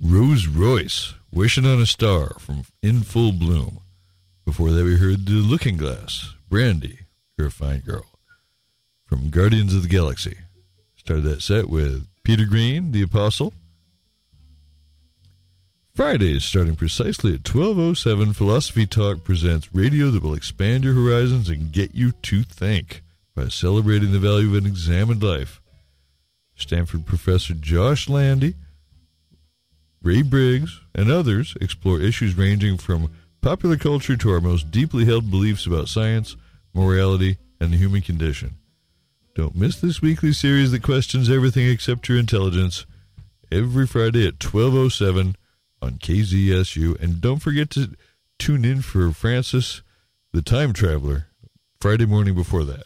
Rose Royce, Wishing on a Star from In Full Bloom. Before that we heard The Looking Glass, Brandy, You're a Fine Girl, from Guardians of the Galaxy. Started that set with Peter Green, The Apostle. Fridays, starting precisely at 12:07, Philosophy Talk presents radio that will expand your horizons and get you to think by celebrating the value of an examined life. Stanford professor Josh Landy, Ray Briggs, and others explore issues ranging from popular culture to our most deeply held beliefs about science, morality, and the human condition. Don't miss this weekly series that questions everything except your intelligence every Friday at 12:07 on KZSU. And don't forget to tune in for Francis the Time Traveler Friday morning before that.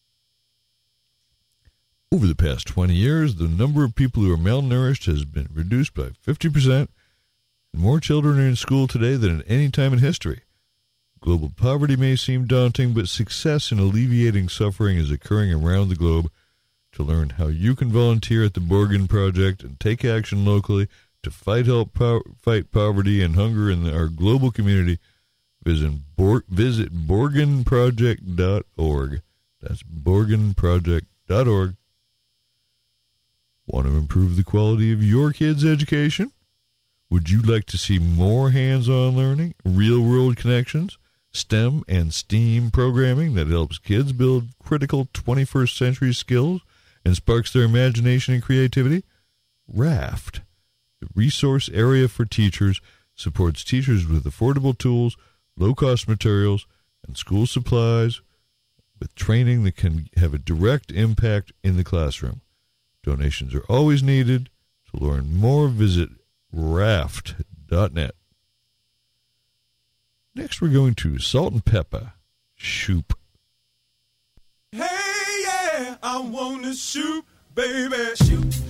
Over the past 20 years, the number of people who are malnourished has been reduced by 50%, and more children are in school today than at any time in history. Global poverty may seem daunting, but success in alleviating suffering is occurring around the globe. To learn how you can volunteer at the Borgen Project and take action locally to fight poverty and hunger in our global community, visit borgenproject.org. That's borgenproject.org. Want to improve the quality of your kids' education? Would you like to see more hands-on learning, real-world connections, STEM and STEAM programming that helps kids build critical 21st century skills and sparks their imagination and creativity? RAFT, the Resource Area for Teachers, supports teachers with affordable tools, low-cost materials, and school supplies with training that can have a direct impact in the classroom. Donations are always needed. To learn more, visit raft.net. Next, we're going to Salt and Pepper, Shoop. Hey, yeah, I want to shoot, baby, shoot.